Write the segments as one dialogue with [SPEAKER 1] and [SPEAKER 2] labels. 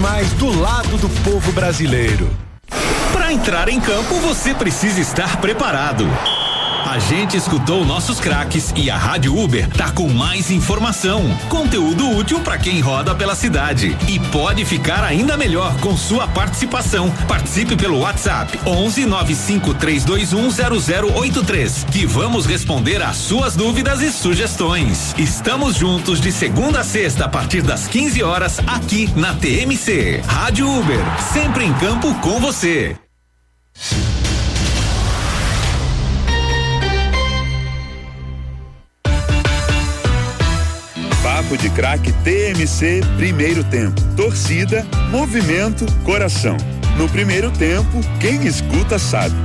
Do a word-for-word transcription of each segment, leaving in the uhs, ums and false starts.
[SPEAKER 1] mais do lado do povo brasileiro.
[SPEAKER 2] Para entrar em campo, você precisa estar preparado. A gente escutou nossos craques e a Rádio Uber tá com mais informação, conteúdo útil para quem roda pela cidade e pode ficar ainda melhor com sua participação. Participe pelo WhatsApp onze nove cinco três dois um zero zero oito três, que vamos responder às suas dúvidas e sugestões. Estamos juntos de segunda a sexta a partir das quinze horas aqui na T M C. Rádio Uber, sempre em campo com você.
[SPEAKER 3] Papo de Craque T M C, primeiro tempo. Torcida, movimento, coração. No primeiro tempo, quem escuta sabe.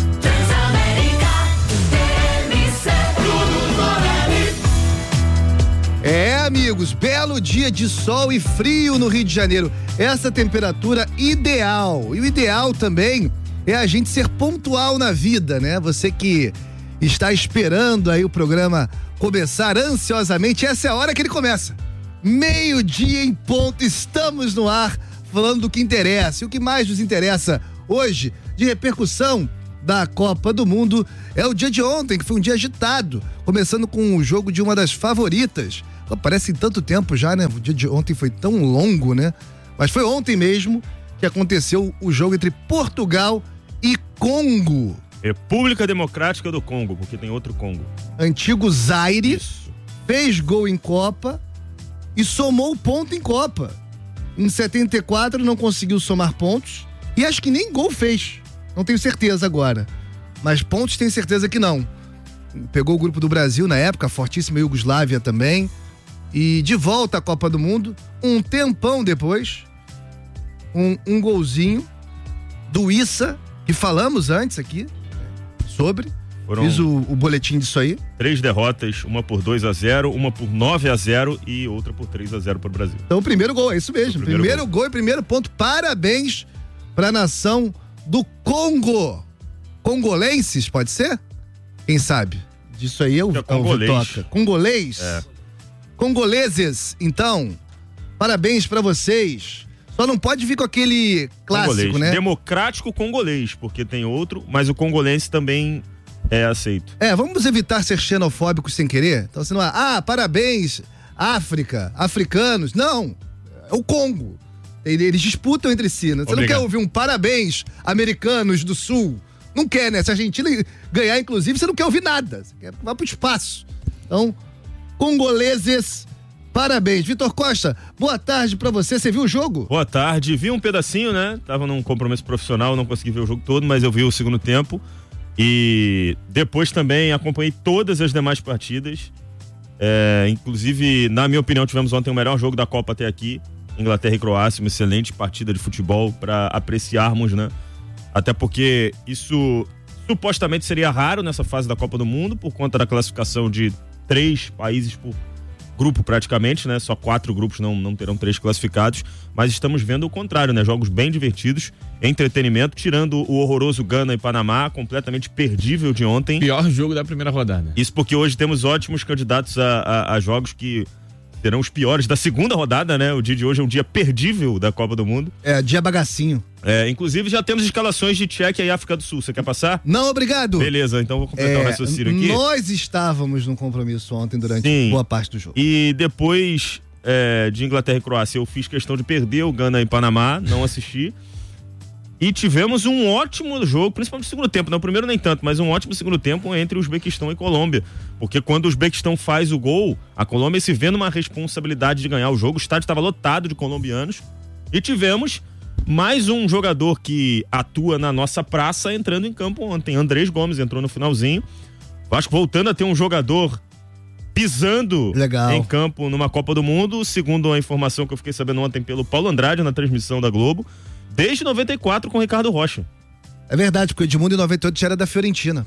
[SPEAKER 4] É, amigos, belo dia de sol e frio no Rio de Janeiro. Essa temperatura ideal. E o ideal também é a gente ser pontual na vida, né? Você que está esperando aí o programa começar ansiosamente, essa é a hora que ele começa. Meio-dia em ponto, estamos no ar falando do que interessa. E o que mais nos interessa hoje, de repercussão da Copa do Mundo, é o dia de ontem, que foi um dia agitado, começando com o jogo de uma das favoritas. Parece tanto tempo já, né? O dia de ontem foi tão longo, né? Mas foi ontem mesmo que aconteceu o jogo entre Portugal e Congo.
[SPEAKER 5] República Democrática do Congo, porque tem outro Congo.
[SPEAKER 4] Antigo Zaire. Isso. Fez gol em Copa e somou ponto em Copa. Em setenta e quatro não conseguiu somar pontos e acho que nem gol fez. Não tenho certeza agora. Mas pontos tenho certeza que não. Pegou o grupo do Brasil na época, a fortíssima Iugoslávia também. E de volta à Copa do Mundo, um tempão depois, um, um golzinho do Issa, que falamos antes aqui sobre. Foram Fiz o, o boletim disso aí.
[SPEAKER 5] Três derrotas, uma por dois a zero, uma por nove a zero e outra por três a zero para o Brasil.
[SPEAKER 4] Então o primeiro gol, é isso mesmo.
[SPEAKER 5] O
[SPEAKER 4] Primeiro,
[SPEAKER 5] primeiro
[SPEAKER 4] gol. gol e primeiro ponto. Parabéns para a nação do Congo. Congolenses, pode ser? Quem sabe? Disso aí é o, é o Vitoca. Congolês? É. Congoleses, então, parabéns pra vocês. Só não pode vir com aquele clássico,
[SPEAKER 5] congolês,
[SPEAKER 4] né?
[SPEAKER 5] Democrático congolês, porque tem outro, mas o congolense também é aceito.
[SPEAKER 4] É, vamos evitar ser xenofóbicos sem querer. Então, você não é, ah, parabéns, África, africanos. Não, é o Congo. Eles disputam entre si, né? Você Obrigado. Não quer ouvir um parabéns, americanos do Sul. Não quer, né? Se a Argentina ganhar, inclusive, você não quer ouvir nada. Você quer vá pro espaço. Então, congoleses, parabéns. Vitor Costa, boa tarde pra você. Você viu o jogo?
[SPEAKER 5] Boa tarde. Vi um pedacinho, né? Tava num compromisso profissional, não consegui ver o jogo todo, mas eu vi o segundo tempo. E depois também acompanhei todas as demais partidas. É, inclusive, na minha opinião, tivemos ontem o melhor jogo da Copa até aqui. Inglaterra e Croácia, uma excelente partida de futebol para apreciarmos, né? Até porque isso supostamente seria raro nessa fase da Copa do Mundo, por conta da classificação de três países por grupo praticamente, né? Só quatro grupos não, não terão três classificados, mas estamos vendo o contrário, né? Jogos bem divertidos, entretenimento, tirando o horroroso Gana e Panamá, completamente perdível de ontem.
[SPEAKER 6] Pior jogo da primeira rodada.
[SPEAKER 5] Isso porque hoje temos ótimos candidatos a, a, a jogos que serão os piores da segunda rodada, né? O dia de hoje é um dia perdível da Copa do Mundo.
[SPEAKER 4] É, dia bagacinho.
[SPEAKER 5] É, inclusive já temos escalações de Tchequia e África do Sul. Você quer passar?
[SPEAKER 4] Não, obrigado.
[SPEAKER 5] Beleza, então vou completar é, o raciocínio aqui.
[SPEAKER 4] Nós estávamos num compromisso ontem durante
[SPEAKER 5] Sim.
[SPEAKER 4] boa parte do jogo.
[SPEAKER 5] E depois é, de Inglaterra e Croácia, eu fiz questão de perder o Gana e Panamá, não assisti. E tivemos um ótimo jogo, principalmente no segundo tempo, não, o primeiro nem tanto, mas um ótimo segundo tempo entre o Uzbequistão e Colômbia, porque quando o Uzbequistão faz o gol, a Colômbia se vê numa responsabilidade de ganhar o jogo, o estádio estava lotado de colombianos, e tivemos mais um jogador que atua na nossa praça entrando em campo ontem, Andrés Gomes entrou no finalzinho, Vasco voltando a ter um jogador pisando
[SPEAKER 4] Legal.
[SPEAKER 5] Em campo numa Copa do Mundo, segundo a informação que eu fiquei sabendo ontem pelo Paulo Andrade na transmissão da Globo, desde noventa e quatro com o Ricardo Rocha.
[SPEAKER 4] É verdade, porque o Edmundo em noventa e oito já era da Fiorentina.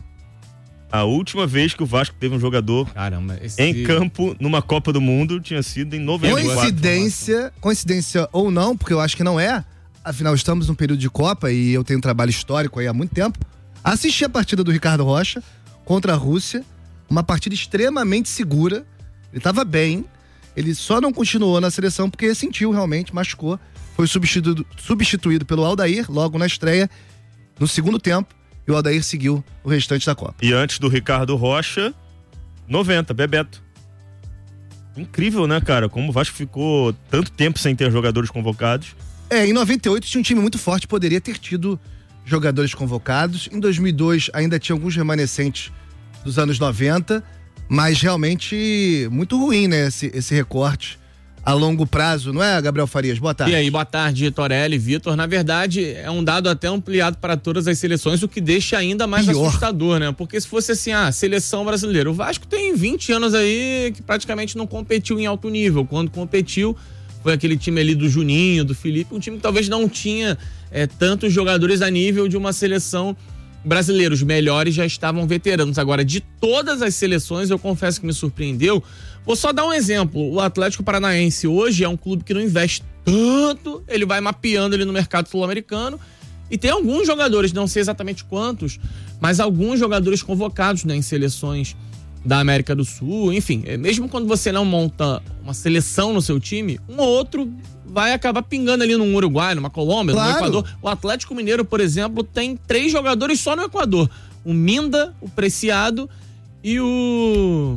[SPEAKER 5] A última vez que o Vasco teve um jogador
[SPEAKER 6] Caramba, esse...
[SPEAKER 5] em campo numa Copa do Mundo tinha sido em noventa e quatro.
[SPEAKER 4] Coincidência, coincidência ou não, porque eu acho que não é. Afinal, estamos num período de Copa e eu tenho um trabalho histórico aí há muito tempo. Assisti a partida do Ricardo Rocha contra a Rússia, uma partida extremamente segura. Ele estava bem, ele só não continuou na seleção porque sentiu realmente, machucou. foi substituído, substituído pelo Aldair logo na estreia, no segundo tempo, e o Aldair seguiu o restante da Copa.
[SPEAKER 5] E antes do Ricardo Rocha, noventa, Bebeto. Incrível, né, cara? Como o Vasco ficou tanto tempo sem ter jogadores convocados.
[SPEAKER 4] É, em noventa e oito tinha um time muito forte, poderia ter tido jogadores convocados. Em dois mil e dois ainda tinha alguns remanescentes dos anos noventa, mas realmente muito ruim, né, esse, esse recorte a longo prazo, não é, Gabriel Farias? Boa tarde.
[SPEAKER 6] E aí, boa tarde, Torelli, Vitor. Na verdade, é um dado até ampliado para todas as seleções, o que deixa ainda mais
[SPEAKER 4] Pior.
[SPEAKER 6] assustador, né? Porque se fosse assim, ah, seleção brasileira, o Vasco tem vinte anos aí que praticamente não competiu em alto nível. Quando competiu, foi aquele time ali do Juninho, do Felipe, um time que talvez não tinha é, tantos jogadores a nível de uma seleção brasileira. Os melhores já estavam veteranos. Agora, de todas as seleções, eu confesso que me surpreendeu. Vou só dar um exemplo. O Atlético Paranaense hoje é um clube que não investe tanto, ele vai mapeando ali no mercado sul-americano e tem alguns jogadores, não sei exatamente quantos, mas alguns jogadores convocados, né, em seleções da América do Sul, enfim, mesmo quando você não monta uma seleção no seu time, um ou outro vai acabar pingando ali num Uruguai, numa Colômbia,
[SPEAKER 4] Claro.
[SPEAKER 6] no Equador. O Atlético Mineiro, por exemplo, tem três jogadores só no Equador. O Minda, o Preciado e o...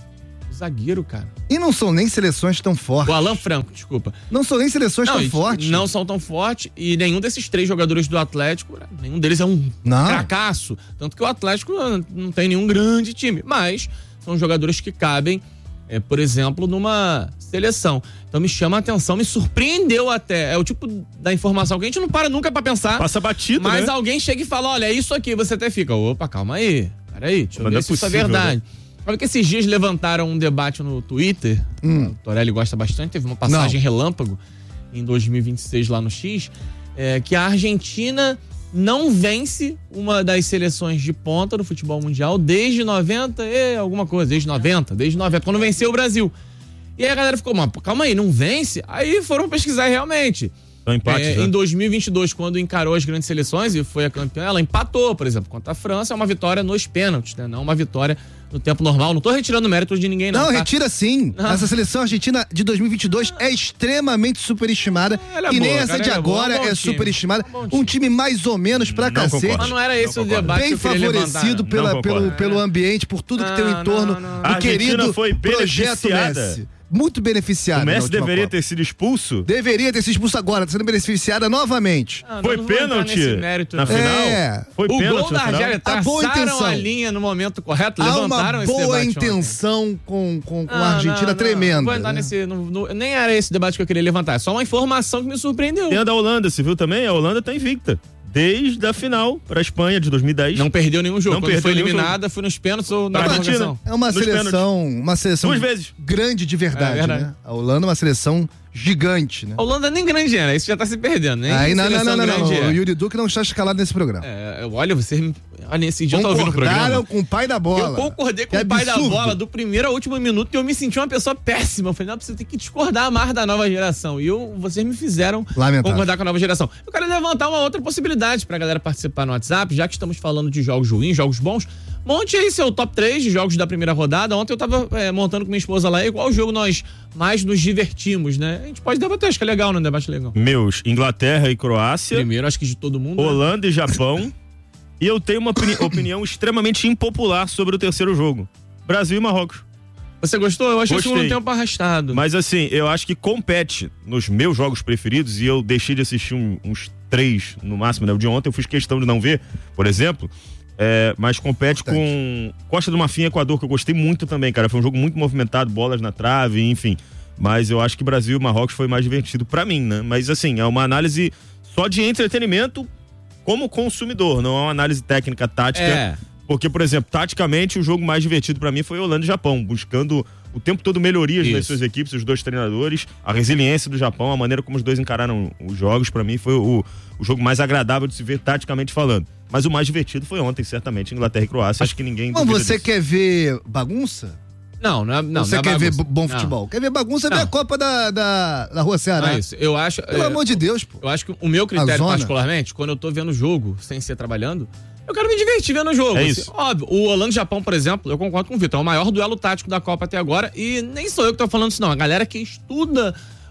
[SPEAKER 6] o zagueiro, cara.
[SPEAKER 4] E não são nem seleções tão fortes.
[SPEAKER 6] O Alan Franco, desculpa.
[SPEAKER 4] Não são nem seleções
[SPEAKER 6] Não,
[SPEAKER 4] tão
[SPEAKER 6] e
[SPEAKER 4] fortes.
[SPEAKER 6] não são tão fortes e nenhum desses três jogadores do Atlético, nenhum deles é um
[SPEAKER 4] Não.
[SPEAKER 6] fracasso. Tanto que o Atlético não tem nenhum grande time, mas são jogadores que cabem, é, por exemplo, numa seleção. Então me chama a atenção, me surpreendeu até. É o tipo da informação que a gente não para nunca pra pensar.
[SPEAKER 5] Passa batido,
[SPEAKER 6] Mas
[SPEAKER 5] né?
[SPEAKER 6] alguém chega e fala, olha, é isso aqui, você até fica, opa, calma aí, peraí, deixa eu
[SPEAKER 5] Mas
[SPEAKER 6] ver
[SPEAKER 5] não é
[SPEAKER 6] se isso é
[SPEAKER 5] possível,
[SPEAKER 6] verdade. Olha que esses dias levantaram um debate no Twitter,
[SPEAKER 4] Hum.
[SPEAKER 6] o Torelli gosta bastante, teve uma passagem relâmpago em dois mil e vinte e seis lá no X, é, que a Argentina não vence uma das seleções de ponta do futebol mundial desde noventa e alguma coisa, desde noventa, desde noventa, quando venceu o Brasil. E aí a galera ficou, mas calma aí, não vence? Aí foram pesquisar realmente.
[SPEAKER 5] São empates,
[SPEAKER 6] É,
[SPEAKER 5] né?
[SPEAKER 6] em dois mil e vinte e dois, quando encarou as grandes seleções e foi a campeã, ela empatou, por exemplo, contra a França, é uma vitória nos pênaltis, né? Não uma vitória no tempo normal. Não tô retirando mérito de ninguém, não.
[SPEAKER 4] Não,
[SPEAKER 6] tá?
[SPEAKER 4] retira sim.
[SPEAKER 6] Não.
[SPEAKER 4] Essa seleção argentina de dois mil e vinte e dois é extremamente superestimada.
[SPEAKER 6] Ela é
[SPEAKER 4] e nem
[SPEAKER 6] boa,
[SPEAKER 4] essa
[SPEAKER 6] cara,
[SPEAKER 4] de
[SPEAKER 6] ela é boa,
[SPEAKER 4] agora
[SPEAKER 6] é um bom
[SPEAKER 4] é
[SPEAKER 6] time.
[SPEAKER 4] superestimada.
[SPEAKER 6] É um bom
[SPEAKER 4] Um
[SPEAKER 6] time.
[SPEAKER 4] time mais ou menos pra
[SPEAKER 5] Não
[SPEAKER 4] cacete.
[SPEAKER 5] concordo.
[SPEAKER 6] Mas não era esse
[SPEAKER 5] Não
[SPEAKER 6] o
[SPEAKER 5] concordo.
[SPEAKER 6] debate
[SPEAKER 4] Bem
[SPEAKER 6] que eu queria
[SPEAKER 4] favorecido
[SPEAKER 6] levantar.
[SPEAKER 4] pela,
[SPEAKER 5] Não
[SPEAKER 4] pelo,
[SPEAKER 5] concordo.
[SPEAKER 4] pelo ambiente, por tudo que tem
[SPEAKER 6] Não,
[SPEAKER 4] em torno
[SPEAKER 6] não, não.
[SPEAKER 4] do
[SPEAKER 5] A Argentina
[SPEAKER 4] querido
[SPEAKER 5] foi
[SPEAKER 4] projeto
[SPEAKER 5] beneficiada.
[SPEAKER 4] Messi. Muito beneficiada.
[SPEAKER 5] O
[SPEAKER 4] na
[SPEAKER 5] Messi
[SPEAKER 4] última
[SPEAKER 5] deveria
[SPEAKER 4] Copa.
[SPEAKER 5] ter sido expulso?
[SPEAKER 4] Deveria ter sido expulso agora, tá sendo beneficiada novamente.
[SPEAKER 6] Ah, não,
[SPEAKER 5] Foi
[SPEAKER 6] não vou entrar
[SPEAKER 5] pênalti
[SPEAKER 6] nesse mérito,
[SPEAKER 5] na
[SPEAKER 6] não.
[SPEAKER 5] final?
[SPEAKER 4] É.
[SPEAKER 5] Foi
[SPEAKER 6] O
[SPEAKER 5] pênalti
[SPEAKER 6] gol
[SPEAKER 5] na
[SPEAKER 6] da
[SPEAKER 5] final?
[SPEAKER 6] Argélia,
[SPEAKER 4] A boa
[SPEAKER 6] traçaram
[SPEAKER 4] intenção.
[SPEAKER 6] a linha no momento correto,
[SPEAKER 4] Há
[SPEAKER 6] levantaram
[SPEAKER 4] uma
[SPEAKER 6] esse
[SPEAKER 4] boa
[SPEAKER 6] debate ontem.
[SPEAKER 4] intenção com, com, com
[SPEAKER 6] Ah,
[SPEAKER 4] a Argentina
[SPEAKER 6] não, não,
[SPEAKER 4] tremenda.
[SPEAKER 6] Não vou entrar
[SPEAKER 4] né?
[SPEAKER 6] nesse, não- não- nem era esse debate que eu queria levantar, é só uma informação que me surpreendeu.
[SPEAKER 5] Tem a da Holanda, você viu também? A Holanda tá invicta. Desde a final pra Espanha de dois mil e dez.
[SPEAKER 6] Não perdeu nenhum jogo.
[SPEAKER 5] Não
[SPEAKER 6] Quando
[SPEAKER 5] perdeu
[SPEAKER 6] foi
[SPEAKER 5] nenhum
[SPEAKER 6] eliminada, foi nos pênaltis ou na
[SPEAKER 5] Pra
[SPEAKER 6] prorrogação.
[SPEAKER 5] Argentina.
[SPEAKER 4] É uma
[SPEAKER 5] Nos
[SPEAKER 4] seleção, uma seleção
[SPEAKER 5] Duas vezes.
[SPEAKER 4] grande de verdade,
[SPEAKER 6] É verdade.
[SPEAKER 4] né? A Holanda é uma seleção gigante, né?
[SPEAKER 6] A Holanda nem grande era, isso já tá se perdendo, nem
[SPEAKER 4] Aí não, não,
[SPEAKER 6] seleção
[SPEAKER 4] não, não, não.
[SPEAKER 6] grande é.
[SPEAKER 4] O Yuri Duque não está escalado nesse programa.
[SPEAKER 6] É, olha, você me... Olha, esse dia eu tava ouvindo o programa.
[SPEAKER 4] Concordaram com o pai da bola.
[SPEAKER 6] Eu concordei com
[SPEAKER 4] Que
[SPEAKER 6] o pai da
[SPEAKER 4] absurdo.
[SPEAKER 6] bola do primeiro ao último minuto e eu me senti uma pessoa péssima. Eu falei, não, você tem que discordar mais da nova geração. E eu, vocês me fizeram
[SPEAKER 4] Lamentável.
[SPEAKER 6] concordar com a nova geração. Eu quero levantar uma outra possibilidade pra galera participar no WhatsApp, já que estamos falando de jogos ruins, jogos bons. Monte aí seu top três de jogos da primeira rodada. Ontem eu tava é, montando com minha esposa lá, e qual jogo nós mais nos divertimos, né? A gente pode debater, acho que é legal, né? Um debate legal.
[SPEAKER 5] Meus, Inglaterra e Croácia,
[SPEAKER 6] Primeiro, acho que de todo mundo. né?
[SPEAKER 5] Holanda e Japão. E eu tenho uma opini- opinião extremamente impopular sobre o terceiro jogo. Brasil e Marrocos.
[SPEAKER 6] Você gostou? Eu achei o
[SPEAKER 5] Gostei.
[SPEAKER 6] segundo tempo arrastado.
[SPEAKER 5] Mas assim, eu acho que compete nos meus jogos preferidos, e eu deixei de assistir um- uns três no máximo, né? O de ontem eu fiz questão de não ver, por exemplo. É, mas compete com Costa do Marfim e Equador, que eu gostei muito também, cara. Foi um jogo muito movimentado, bolas na trave, enfim. Mas eu acho que Brasil e Marrocos foi mais divertido pra mim, né? Mas assim, é uma análise só de entretenimento como consumidor, não é uma análise técnica, tática.
[SPEAKER 6] É.
[SPEAKER 5] Porque, por exemplo, taticamente, o jogo mais divertido pra mim foi Holanda e Japão, buscando o tempo todo melhorias nas
[SPEAKER 6] Isso.
[SPEAKER 5] suas equipes, os dois treinadores, a resiliência do Japão, a maneira como os dois encararam os jogos, pra mim foi o, o jogo mais agradável de se ver taticamente falando. Mas o mais divertido foi ontem, certamente, Inglaterra e Croácia. Acho que ninguém
[SPEAKER 4] Bom,
[SPEAKER 5] duvida
[SPEAKER 4] você
[SPEAKER 5] disso.
[SPEAKER 4] quer ver bagunça?
[SPEAKER 6] Não, não é. Não,
[SPEAKER 4] você
[SPEAKER 6] não é
[SPEAKER 4] quer ver
[SPEAKER 6] bagunça.
[SPEAKER 4] b- bom
[SPEAKER 6] Não.
[SPEAKER 4] futebol? Quer ver bagunça? Vê
[SPEAKER 6] Não.
[SPEAKER 4] a Copa da, da, da Rua
[SPEAKER 6] Não
[SPEAKER 4] Ceará.
[SPEAKER 6] é isso. Eu acho.
[SPEAKER 4] Pelo
[SPEAKER 6] é,
[SPEAKER 4] amor de Deus, pô.
[SPEAKER 6] Eu acho que o meu
[SPEAKER 4] A
[SPEAKER 6] critério,
[SPEAKER 4] zona.
[SPEAKER 6] particularmente, quando eu tô vendo o jogo sem ser trabalhando, eu quero me divertir vendo o jogo.
[SPEAKER 5] É
[SPEAKER 6] assim.
[SPEAKER 5] isso.
[SPEAKER 6] Óbvio, o Holanda e Japão, por exemplo, eu concordo com o Vitor, é o maior duelo tático da Copa até agora. E nem sou eu que tô falando isso, não. A galera que estuda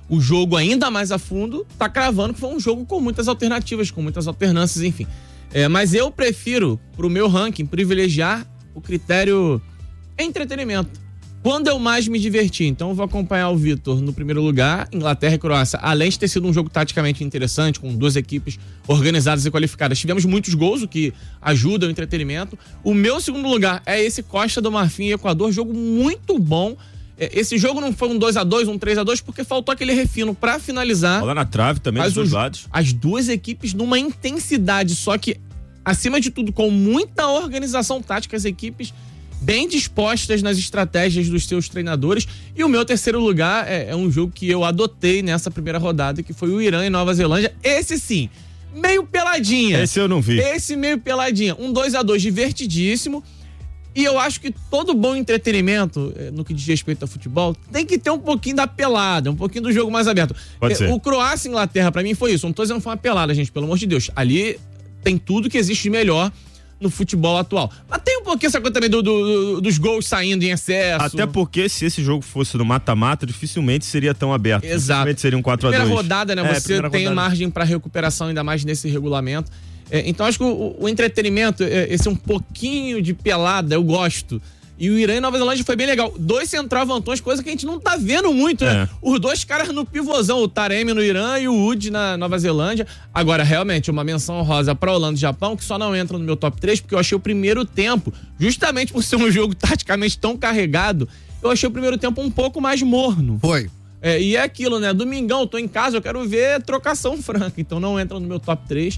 [SPEAKER 6] o jogo ainda mais a fundo, tá cravando que foi um jogo com muitas alternativas, com muitas alternâncias, enfim. É, mas eu prefiro, pro meu ranking, privilegiar o critério entretenimento. Quando eu mais me diverti, então eu vou acompanhar o Vitor no primeiro lugar, Inglaterra e Croácia. Além de ter sido um jogo taticamente interessante, com duas equipes organizadas e qualificadas, tivemos muitos gols, o que ajuda o entretenimento. O meu segundo lugar é esse Costa do Marfim e Equador, jogo muito bom. Esse jogo não foi um dois a dois, um três a dois, porque faltou aquele refino pra finalizar.
[SPEAKER 5] Bola na trave também dos dois lados.
[SPEAKER 6] As duas equipes numa intensidade, só que, acima de tudo, com muita organização tática, as equipes bem dispostas nas estratégias dos seus treinadores. E o meu terceiro lugar é, é um jogo que eu adotei nessa primeira rodada, que foi o Irã e Nova Zelândia. Esse sim, meio peladinha.
[SPEAKER 5] Esse eu não vi.
[SPEAKER 6] Esse meio peladinha. Um dois a dois divertidíssimo. E eu acho que todo bom entretenimento, no que diz respeito ao futebol, tem que ter um pouquinho da pelada, um pouquinho do jogo mais aberto.
[SPEAKER 5] Pode ser.
[SPEAKER 6] O Croácia e Inglaterra, pra mim, foi isso. Não tô dizendo que foi uma pelada, gente, pelo amor de Deus. Ali tem tudo que existe de melhor no futebol atual. Mas tem um pouquinho essa coisa também do, do, dos gols saindo em excesso.
[SPEAKER 5] Até porque se esse jogo fosse no mata-mata, dificilmente seria tão aberto.
[SPEAKER 6] Exato.
[SPEAKER 5] Dificilmente seria um quatro a dois.
[SPEAKER 6] Primeira rodada, né?
[SPEAKER 5] É,
[SPEAKER 6] você tem
[SPEAKER 5] rodada.
[SPEAKER 6] margem para recuperação, ainda mais nesse regulamento. É, então acho que o, o entretenimento, é, esse é um pouquinho de pelada, eu gosto. E o Irã e Nova Zelândia foi bem legal. Dois centroavantões, coisa que a gente não tá vendo muito, né?
[SPEAKER 5] É.
[SPEAKER 6] Os dois caras no pivôzão, o Taremi no Irã e o Wood na Nova Zelândia. Agora, realmente, uma menção honrosa pra Holanda e Japão, que só não entra no meu top três, porque eu achei o primeiro tempo, justamente por ser um jogo taticamente tão carregado, eu achei o primeiro tempo um pouco mais morno.
[SPEAKER 4] Foi.
[SPEAKER 6] É, e é aquilo, né? Domingão, tô em casa, eu quero ver trocação franca. Então não entra no meu top três.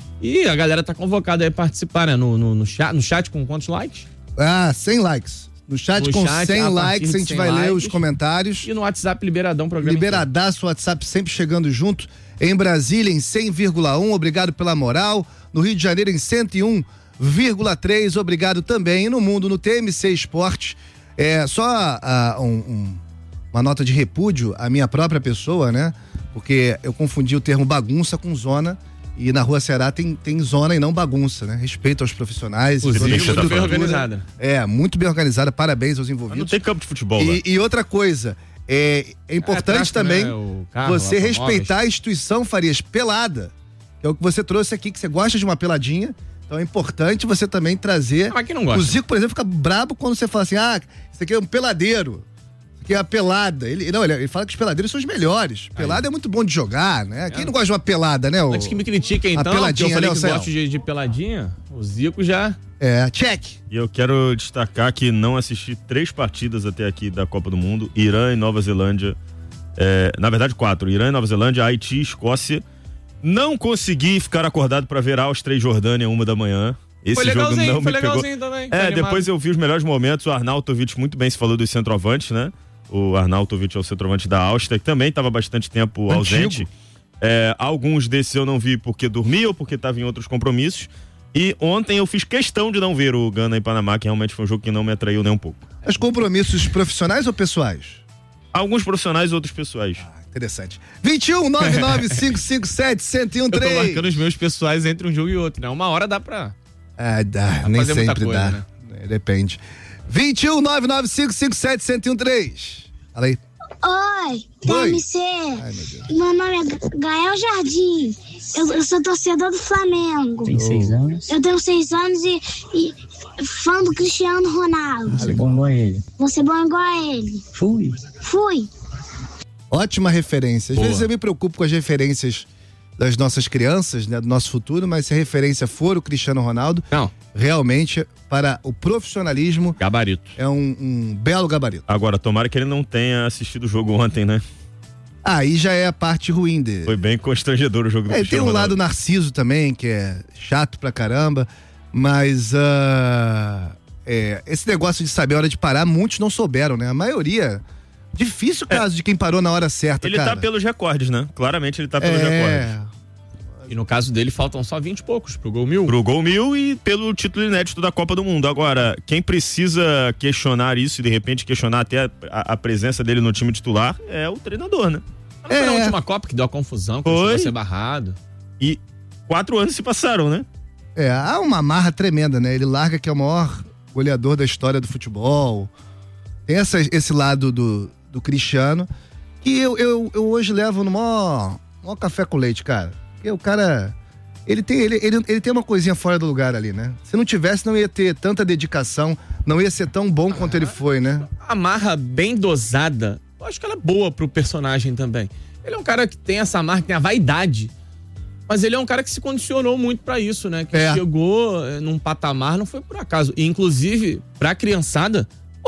[SPEAKER 6] E a galera tá convocada aí a participar, né? No, no, no, chat, no chat com quantos likes?
[SPEAKER 4] Ah, cem likes. No chat
[SPEAKER 6] No
[SPEAKER 4] com
[SPEAKER 6] chat,
[SPEAKER 4] cem
[SPEAKER 6] a partir
[SPEAKER 4] likes,
[SPEAKER 6] de
[SPEAKER 4] a gente
[SPEAKER 6] cem
[SPEAKER 4] vai ler
[SPEAKER 6] likes.
[SPEAKER 4] os comentários.
[SPEAKER 6] E no WhatsApp Liberadão, programa.
[SPEAKER 4] Liberadaço, WhatsApp sempre chegando junto. Em Brasília, em cem vírgula um, obrigado pela moral. No Rio de Janeiro, em cento e um vírgula três, obrigado também. E no mundo, no T M C Esportes, é só ah, um, um, uma nota de repúdio à minha própria pessoa, né? Porque eu confundi o termo bagunça com zona. E na Rua Ceará tem, tem zona e não bagunça, né? Respeito aos profissionais.
[SPEAKER 6] Inclusive,
[SPEAKER 5] Muito
[SPEAKER 6] muito bem
[SPEAKER 5] estrutura.
[SPEAKER 6] organizada.
[SPEAKER 4] É, muito bem organizada. Parabéns aos
[SPEAKER 5] Mas
[SPEAKER 4] envolvidos.
[SPEAKER 5] não tem campo de futebol lá.
[SPEAKER 4] E, e outra coisa, é, é importante
[SPEAKER 6] tráfico,
[SPEAKER 4] também
[SPEAKER 6] né? O carro,
[SPEAKER 4] você
[SPEAKER 6] automóveis.
[SPEAKER 4] respeitar a instituição Farias pelada, que é o que você trouxe aqui, que você gosta de uma peladinha. Então é importante você também trazer.
[SPEAKER 6] Mas quem não gosta?
[SPEAKER 4] O Zico, por exemplo, fica brabo quando você fala assim: ah, isso aqui é um peladeiro. Que é a pelada. Ele, não, ele, ele fala que os peladeiros são os melhores. Pelada é muito bom de jogar, né? Quem não gosta de uma pelada, né? O,
[SPEAKER 6] Antes que me critiquem,
[SPEAKER 4] a
[SPEAKER 6] então,
[SPEAKER 4] peladinha,
[SPEAKER 6] que eu falei
[SPEAKER 4] né,
[SPEAKER 6] que
[SPEAKER 4] Celso?
[SPEAKER 6] gosto de, de peladinha, o Zico já...
[SPEAKER 4] É, check.
[SPEAKER 5] E eu quero destacar que não assisti três partidas até aqui da Copa do Mundo. Irã e Nova Zelândia. É, na verdade, quatro. Irã e Nova Zelândia, Haiti e Escócia. Não consegui ficar acordado pra ver Áustria e Jordânia uma da manhã. Esse
[SPEAKER 6] Foi
[SPEAKER 5] jogo
[SPEAKER 6] legalzinho,
[SPEAKER 5] não
[SPEAKER 6] foi
[SPEAKER 5] me pegou.
[SPEAKER 6] legalzinho também.
[SPEAKER 5] É,
[SPEAKER 6] Foi animado.
[SPEAKER 5] depois eu vi os melhores momentos. O Arnautovic, muito bem se falou dos centroavantes, né? O Arnautovic é o centroavante da Áustria, que também estava bastante tempo
[SPEAKER 4] Antigo.
[SPEAKER 5] ausente. É, alguns desses eu não vi porque dormia ou porque estava em outros compromissos. E ontem eu fiz questão de não ver o Gana e Panamá, que realmente foi um jogo que não me atraiu nem um pouco.
[SPEAKER 4] Os compromissos profissionais ou pessoais?
[SPEAKER 5] Alguns profissionais e outros pessoais.
[SPEAKER 4] Interessante. vinte e um, nove nove cinco cinco sete, um zero um
[SPEAKER 6] Eu tô
[SPEAKER 4] três.
[SPEAKER 6] marcando os meus pessoais entre um jogo e outro, né? Uma hora dá pra...
[SPEAKER 4] Ah, dá,
[SPEAKER 6] pra
[SPEAKER 4] nem
[SPEAKER 6] fazer muita
[SPEAKER 4] sempre
[SPEAKER 6] coisa,
[SPEAKER 4] dá.
[SPEAKER 6] né?
[SPEAKER 4] É, depende. vinte e um, nove nove cinco cinco sete, um zero um três. Fala aí.
[SPEAKER 7] Oi,
[SPEAKER 4] Oi.
[SPEAKER 7] T M C.
[SPEAKER 4] Ai, meu Deus.
[SPEAKER 7] Meu nome é Gael Jardim. Eu, eu sou torcedor do Flamengo.
[SPEAKER 8] Tem seis anos.
[SPEAKER 7] Eu tenho seis anos e, e fã do Cristiano Ronaldo.
[SPEAKER 8] Você é bom igual a ele.
[SPEAKER 7] Vou ser bom igual a ele.
[SPEAKER 8] Fui.
[SPEAKER 7] Fui.
[SPEAKER 4] Ótima referência. Às
[SPEAKER 5] Boa.
[SPEAKER 4] vezes eu me preocupo com as referências das nossas crianças, né, do nosso futuro, mas se a referência for o Cristiano Ronaldo,
[SPEAKER 6] Não,
[SPEAKER 4] realmente, para o profissionalismo,
[SPEAKER 6] gabarito.
[SPEAKER 4] é um, um belo gabarito.
[SPEAKER 5] Agora, tomara que ele não tenha assistido o jogo ontem, né?
[SPEAKER 4] Aí já é a parte ruim dele.
[SPEAKER 5] Foi bem constrangedor o jogo do
[SPEAKER 4] É, tem
[SPEAKER 5] Cristiano
[SPEAKER 4] um lado
[SPEAKER 5] Ronaldo.
[SPEAKER 4] narciso também, que é chato pra caramba, mas ah, é, esse negócio de saber a hora de parar, muitos não souberam, né? A maioria, difícil o caso de quem parou na hora certa,
[SPEAKER 5] Ele
[SPEAKER 4] cara.
[SPEAKER 5] tá pelos recordes, né? Claramente ele tá pelos recordes.
[SPEAKER 4] É,
[SPEAKER 6] E no caso dele, faltam só vinte e poucos pro gol mil.
[SPEAKER 5] Pro gol mil e pelo título inédito da Copa do Mundo. Agora, quem precisa questionar isso e de repente questionar até a, a- a presença dele no time titular é o treinador, né?
[SPEAKER 6] Não foi na
[SPEAKER 4] É.
[SPEAKER 6] última Copa que deu a confusão, que
[SPEAKER 5] Foi.
[SPEAKER 6] chegou a ser barrado.
[SPEAKER 5] E quatro anos se passaram, né?
[SPEAKER 4] é, há uma marra tremenda, né? Ele larga que é o maior goleador da história do futebol. Tem essa, esse lado do, do Cristiano que eu, eu, eu hoje levo no maior, maior café com leite, cara. Porque o cara, ele tem, ele, ele, ele tem uma coisinha fora do lugar ali, né? Se não tivesse, não ia ter tanta dedicação, não ia ser tão bom quanto ah, ele foi, né?
[SPEAKER 6] A marra bem dosada, eu acho que ela é boa pro personagem também. Ele é um cara que tem essa marra, que tem a vaidade, mas ele é um cara que se condicionou muito pra isso, né? Que é. chegou num patamar, não foi por acaso. E, inclusive, pra criançada, pô,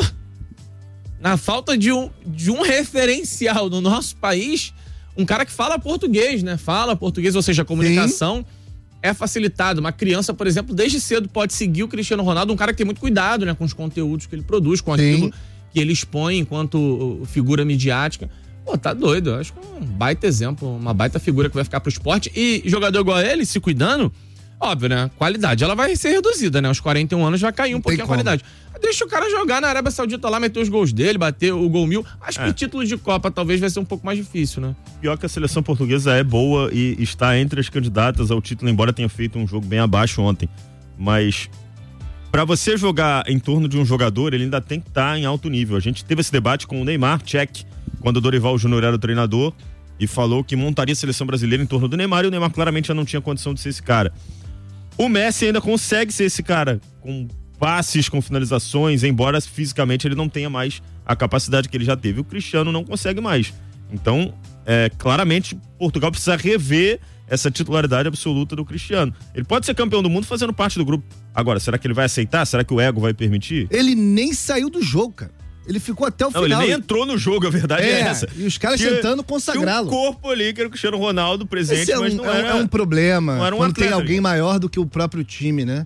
[SPEAKER 6] na falta de um, de um referencial no nosso país, um cara que fala português, né? Fala português, ou seja, a comunicação Sim. é facilitada. Uma criança, por exemplo, desde cedo pode seguir o Cristiano Ronaldo, um cara que tem muito cuidado, né? Com os conteúdos que ele produz, com Sim. aquilo que ele expõe enquanto figura midiática. Pô, tá doido. Eu acho que é um baita exemplo, uma baita figura que vai ficar pro esporte. E jogador igual a ele, se cuidando, óbvio, né? Qualidade, ela vai ser reduzida, né? Aos quarenta e um anos vai cair um Não pouquinho a qualidade. Deixa o cara jogar na Arábia Saudita lá, meter os gols dele, bater o gol mil. Acho é. que o título de Copa talvez vai ser um pouco mais difícil, né?
[SPEAKER 5] Pior que a seleção portuguesa é boa e está entre as candidatas ao título, embora tenha feito um jogo bem abaixo ontem. Mas pra você jogar em torno de um jogador, ele ainda tem que estar em alto nível. A gente teve esse debate com o Neymar, Tchek, quando o Dorival Júnior era o treinador, e falou que montaria a seleção brasileira em torno do Neymar, e o Neymar claramente já não tinha condição de ser esse cara. O Messi ainda consegue ser esse cara, com passes, com finalizações, embora fisicamente ele não tenha mais a capacidade que ele já teve. O Cristiano não consegue mais. Então, é, claramente, Portugal precisa rever essa titularidade absoluta do Cristiano. Ele pode ser campeão do mundo fazendo parte do grupo. Agora, será que ele vai aceitar? Será que o ego vai permitir?
[SPEAKER 4] Ele nem saiu do jogo, cara. Ele ficou até o
[SPEAKER 5] não,
[SPEAKER 4] final.
[SPEAKER 5] Ele nem entrou no jogo, a verdade é, é essa.
[SPEAKER 4] E os caras tentando consagrá-lo.
[SPEAKER 5] Tinha um corpo ali, que era o Cristiano Ronaldo presente,
[SPEAKER 4] Esse é um,
[SPEAKER 5] mas não
[SPEAKER 4] é,
[SPEAKER 5] era...
[SPEAKER 4] É um problema,
[SPEAKER 5] não era um
[SPEAKER 4] quando
[SPEAKER 5] atleta,
[SPEAKER 4] tem alguém maior do que o próprio time, né?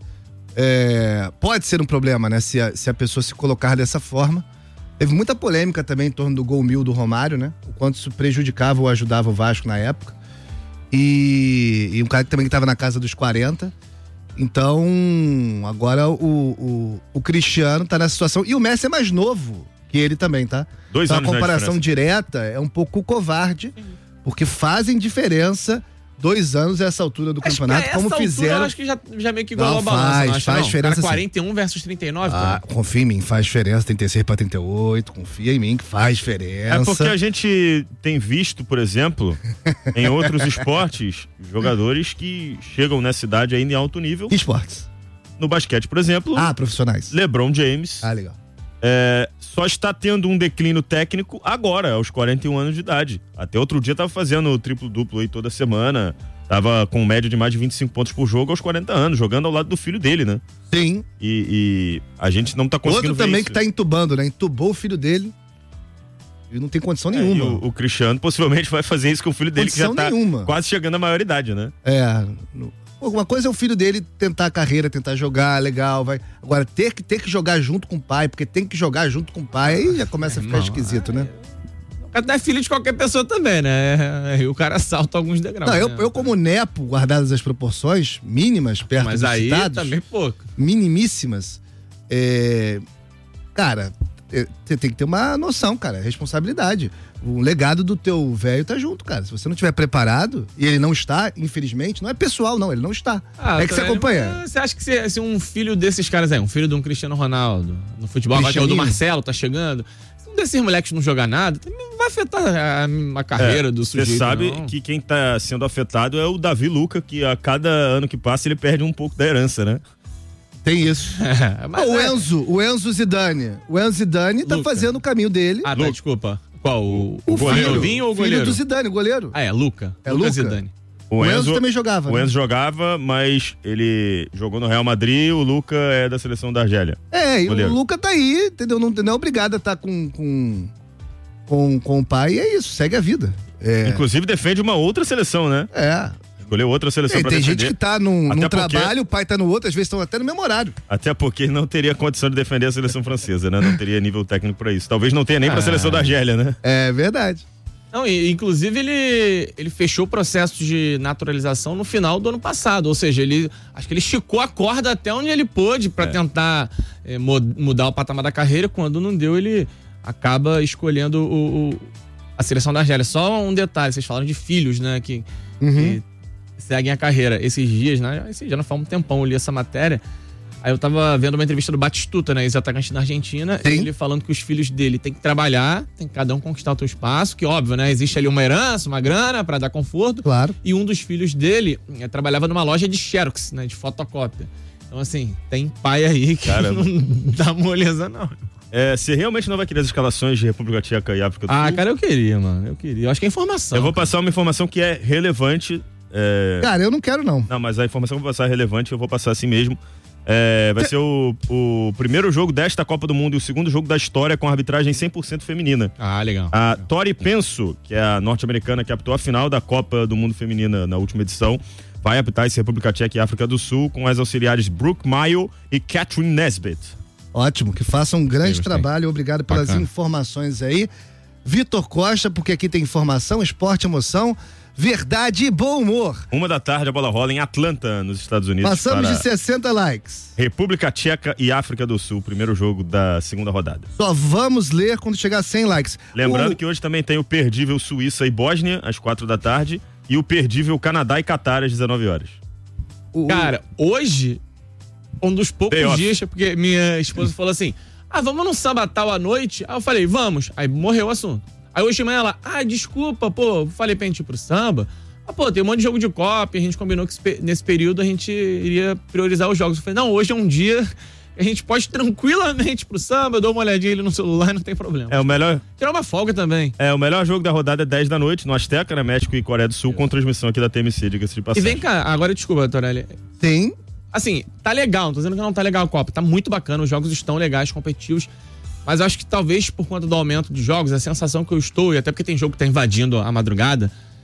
[SPEAKER 4] É, pode ser um problema, né? Se a, se a pessoa se colocar dessa forma. Teve muita polêmica também em torno do gol mil do Romário, né? O quanto isso prejudicava ou ajudava o Vasco na época. E, e um cara que também estava na casa dos quarenta. Então, agora o, o, o Cristiano tá nessa situação. E o Messi é mais novo que ele também, tá?
[SPEAKER 5] Dois
[SPEAKER 4] então,
[SPEAKER 5] anos
[SPEAKER 4] a comparação direta é um pouco covarde, porque fazem diferença dois anos a essa altura do
[SPEAKER 6] acho
[SPEAKER 4] campeonato,
[SPEAKER 6] que
[SPEAKER 4] como
[SPEAKER 6] altura,
[SPEAKER 4] fizeram.
[SPEAKER 6] Eu acho que já, já meio que igualou
[SPEAKER 4] não,
[SPEAKER 6] a balança.
[SPEAKER 4] Faz,
[SPEAKER 6] não acha,
[SPEAKER 4] faz
[SPEAKER 6] não?
[SPEAKER 4] diferença.
[SPEAKER 6] Cara, quarenta e um versus trinta e nove.
[SPEAKER 4] Ah, confia em mim, faz diferença. trinta e seis para trinta e oito, confia em mim que faz diferença.
[SPEAKER 5] É porque a gente tem visto, por exemplo, em outros esportes, jogadores que chegam nessa idade ainda em alto nível.
[SPEAKER 4] Que esportes?
[SPEAKER 5] No basquete, por exemplo.
[SPEAKER 4] Ah, profissionais.
[SPEAKER 5] LeBron James.
[SPEAKER 4] Ah, legal.
[SPEAKER 5] É, só está tendo um declínio técnico agora, aos quarenta e um anos de idade. Até outro dia tava fazendo o triplo-duplo aí toda semana. Tava com média de mais de vinte e cinco pontos por jogo aos quarenta anos, jogando ao lado do filho dele, né?
[SPEAKER 4] Sim.
[SPEAKER 5] E, e a gente não tá conseguindo
[SPEAKER 4] Outro
[SPEAKER 5] ver
[SPEAKER 4] também
[SPEAKER 5] isso.
[SPEAKER 4] que tá entubando, né? Entubou o filho dele e não tem condição
[SPEAKER 5] é,
[SPEAKER 4] nenhuma.
[SPEAKER 5] O, o Cristiano possivelmente vai fazer isso com o filho dele,
[SPEAKER 4] condição
[SPEAKER 5] que já tá
[SPEAKER 4] nenhuma.
[SPEAKER 5] quase chegando à maioridade, né?
[SPEAKER 4] É. No... Uma coisa é o filho dele tentar a carreira, tentar jogar, legal, vai. Agora, ter que, ter que jogar junto com o pai, porque tem que jogar junto com o pai, aí já começa a ficar não, esquisito, né?
[SPEAKER 6] Até filho de qualquer pessoa também, né? E o cara salta alguns degraus.
[SPEAKER 4] Não, eu,
[SPEAKER 6] né?
[SPEAKER 4] eu como nepo, guardadas as proporções mínimas, perto
[SPEAKER 6] Mas
[SPEAKER 4] dos
[SPEAKER 6] aí
[SPEAKER 4] citados,
[SPEAKER 6] também pouco.
[SPEAKER 4] minimíssimas, é... cara, você tem que ter uma noção, cara, responsabilidade. O legado do teu velho tá junto, cara. Se você não estiver preparado, e ele não está, infelizmente, não é pessoal, não, ele não está. Ah, é que você acompanha.
[SPEAKER 6] Você acha que se, se um filho desses caras aí, um filho de um Cristiano Ronaldo, no futebol, agora que é o do Marcelo, tá chegando, se um desses moleques não jogar nada, também não vai afetar a, a carreira é, do sujeito.
[SPEAKER 5] Você sabe
[SPEAKER 6] não.
[SPEAKER 5] que quem tá sendo afetado é o Davi Luca, que a cada ano que passa ele perde um pouco da herança, né?
[SPEAKER 4] Tem isso.
[SPEAKER 6] É, mas
[SPEAKER 4] o
[SPEAKER 6] é...
[SPEAKER 4] Enzo, o Enzo Zidane. O Enzo Zidane tá
[SPEAKER 6] Luca.
[SPEAKER 4] fazendo o caminho dele.
[SPEAKER 6] Ah, tá,
[SPEAKER 5] Luca.
[SPEAKER 6] desculpa. Qual? O,
[SPEAKER 4] o,
[SPEAKER 6] o goleiro
[SPEAKER 4] filho,
[SPEAKER 6] Vinho ou o goleiro?
[SPEAKER 4] Filho do Zidane, o goleiro.
[SPEAKER 6] Ah, é, Luca.
[SPEAKER 4] É
[SPEAKER 6] Luca
[SPEAKER 4] Luca
[SPEAKER 6] Zidane.
[SPEAKER 4] O, o Enzo, Enzo também jogava.
[SPEAKER 5] O
[SPEAKER 4] né?
[SPEAKER 5] Enzo jogava, mas ele jogou no Real Madrid, o Luca é da seleção da Argélia.
[SPEAKER 4] É, e
[SPEAKER 5] goleiro.
[SPEAKER 4] o Luca tá aí, entendeu? Não, não é obrigado a estar tá com, com, com, com o pai, e é isso, segue a vida. É.
[SPEAKER 5] Inclusive defende uma outra seleção, né?
[SPEAKER 4] É.
[SPEAKER 5] Escolheu outra seleção
[SPEAKER 4] é,
[SPEAKER 5] pra
[SPEAKER 4] tem
[SPEAKER 5] defender.
[SPEAKER 4] Tem gente que tá num, num
[SPEAKER 5] porque...
[SPEAKER 4] trabalho, o pai tá no outro, às vezes estão até no mesmo horário.
[SPEAKER 5] Até porque não teria condição de defender a seleção francesa, né? Não teria nível técnico pra isso. Talvez não tenha nem ah. pra seleção da Argélia, né?
[SPEAKER 4] É verdade.
[SPEAKER 6] Não, e, inclusive ele, ele fechou o processo de naturalização no final do ano passado, ou seja, ele acho que ele esticou a corda até onde ele pôde pra é. tentar é, mudar o patamar da carreira. Quando não deu, ele acaba escolhendo o, o, a seleção da Argélia. Só um detalhe, vocês falaram de filhos, né, que,
[SPEAKER 4] uhum.
[SPEAKER 6] que seguem a carreira. Esses dias, né, esses dias não faz um tempão, eu li essa matéria, Aí eu tava vendo uma entrevista do Batistuta, né, ex-atacante da Argentina,
[SPEAKER 4] Sim.
[SPEAKER 6] ele falando que os filhos dele têm que trabalhar, tem que cada um conquistar o seu espaço, que óbvio, né, existe ali uma herança, uma grana pra dar conforto.
[SPEAKER 4] Claro.
[SPEAKER 6] E um dos filhos dele eh, trabalhava numa loja de xerox, né, de fotocópia. Então assim, tem pai aí que
[SPEAKER 5] Caramba.
[SPEAKER 6] não dá moleza não.
[SPEAKER 5] É, você realmente não vai querer as escalações de República Tcheca e África do
[SPEAKER 6] Ah,
[SPEAKER 5] Sul?
[SPEAKER 6] cara, eu queria, mano, eu queria. Eu acho que é informação.
[SPEAKER 5] Eu vou
[SPEAKER 6] cara.
[SPEAKER 5] passar uma informação que é relevante. É...
[SPEAKER 4] Cara, eu não quero, não.
[SPEAKER 5] Não, mas a informação que eu vou passar é relevante, eu vou passar assim mesmo. É, vai ser o, o primeiro jogo desta Copa do Mundo e o segundo jogo da história com arbitragem cem por cento feminina.
[SPEAKER 6] Ah, legal.
[SPEAKER 5] A Tori Penso, que é a norte-americana que apitou a final da Copa do Mundo Feminina na última edição, vai apitar esse República Tcheca e África do Sul com as auxiliares Brooke Mayo e Catherine Nesbitt.
[SPEAKER 4] Ótimo, que faça um grande
[SPEAKER 6] Gostei.
[SPEAKER 4] trabalho. Obrigado pelas
[SPEAKER 6] Bacana.
[SPEAKER 4] informações aí. Vitor Costa, porque aqui tem informação, esporte, emoção, verdade e bom humor.
[SPEAKER 5] Uma da tarde a bola rola em Atlanta, nos Estados Unidos.
[SPEAKER 4] Passamos
[SPEAKER 5] para
[SPEAKER 4] de sessenta likes.
[SPEAKER 5] República Tcheca e África do Sul, primeiro jogo da segunda rodada.
[SPEAKER 4] Só vamos ler quando chegar a cem likes.
[SPEAKER 5] Lembrando
[SPEAKER 4] O-
[SPEAKER 5] que hoje também tem o perdível Suíça e Bósnia, às quatro da tarde, e o perdível Canadá e Catar, às dezenove horas.
[SPEAKER 4] o-
[SPEAKER 6] Cara, hoje, um dos poucos
[SPEAKER 5] Day off.
[SPEAKER 6] dias, porque minha esposa falou assim, ah, vamos num sabatal à noite? Aí eu falei, vamos. Aí morreu o assunto. Aí hoje de manhã ela, ah, desculpa, pô, falei pra gente ir pro samba. Ah, pô, tem um monte de jogo de Copa, a gente combinou que esse pe- nesse período a gente iria priorizar os jogos. Eu falei, não, hoje é um dia que a gente pode tranquilamente ir pro samba, eu dou uma olhadinha ali no celular, não tem problema.
[SPEAKER 5] É o melhor,
[SPEAKER 6] Tirar uma folga também.
[SPEAKER 5] é, o melhor jogo da rodada é dez da noite, no Azteca, né, México e Coreia do Sul, com transmissão aqui da T M C, diga-se de
[SPEAKER 6] E
[SPEAKER 5] passagem.
[SPEAKER 6] vem cá, agora desculpa, Torelli.
[SPEAKER 4] Tem.
[SPEAKER 6] Assim, tá legal, não tô dizendo que não tá legal a Copa, tá muito bacana, os jogos estão legais, competitivos, mas eu acho que talvez por conta do aumento de jogos, a sensação que eu estou, e até porque tem jogo que tá invadindo a madrugada,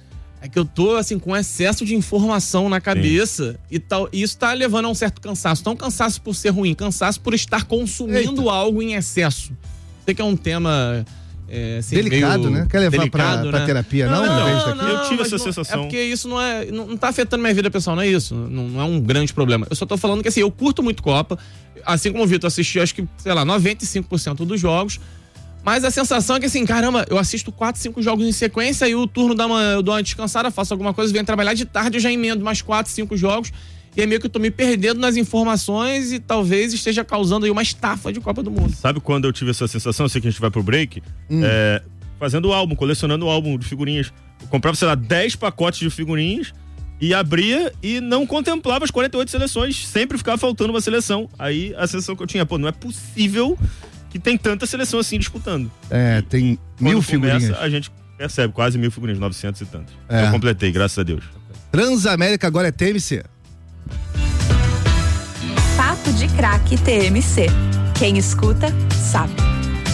[SPEAKER 6] é que eu tô, assim, com excesso de informação na cabeça e, tal, e isso tá levando a um certo cansaço, não cansaço por ser ruim, cansaço por estar consumindo
[SPEAKER 4] Eita.
[SPEAKER 6] algo em excesso. Sei que é um tema... É, assim,
[SPEAKER 4] Delicado,
[SPEAKER 6] meio
[SPEAKER 4] né? Quer levar
[SPEAKER 6] delicado,
[SPEAKER 4] pra, pra
[SPEAKER 6] né?
[SPEAKER 4] terapia, não?
[SPEAKER 6] Não,
[SPEAKER 4] Em vez daqui?
[SPEAKER 6] não,
[SPEAKER 5] Eu tive
[SPEAKER 6] mas
[SPEAKER 5] essa
[SPEAKER 6] não-
[SPEAKER 5] sensação.
[SPEAKER 6] É porque isso não é. Não, não tá afetando minha vida pessoal, não é isso. Não, não é um grande problema. Eu só tô falando que assim, eu curto muito Copa. Assim como o Vitor assisti, acho que, sei lá, noventa e cinco por cento dos jogos. Mas a sensação é que assim, caramba, eu assisto quatro, cinco jogos em sequência e o turno da manhã eu dou uma descansada, faço alguma coisa, venho trabalhar de tarde, eu já emendo mais quatro, cinco jogos. E é meio que eu tô me perdendo nas informações e talvez esteja causando aí uma estafa de Copa do Mundo.
[SPEAKER 5] Sabe quando eu tive essa sensação? Eu sei que a gente vai pro break. É, fazendo o álbum, colecionando o álbum de figurinhas. Eu comprava, sei lá, dez pacotes de figurinhas e abria e não contemplava as quarenta e oito seleções. Sempre ficava faltando uma seleção. Aí a sensação que eu tinha, pô, não é possível que tem tanta seleção assim disputando.
[SPEAKER 4] É, tem
[SPEAKER 5] Quando
[SPEAKER 4] mil
[SPEAKER 5] começa,
[SPEAKER 4] figurinhas.
[SPEAKER 5] a gente percebe, quase mil figurinhas, novecentos e tantos.
[SPEAKER 4] É.
[SPEAKER 5] Eu completei, graças a Deus.
[SPEAKER 4] Transamérica agora é T M C.
[SPEAKER 8] Papo de Craque T M C. Quem escuta, sabe.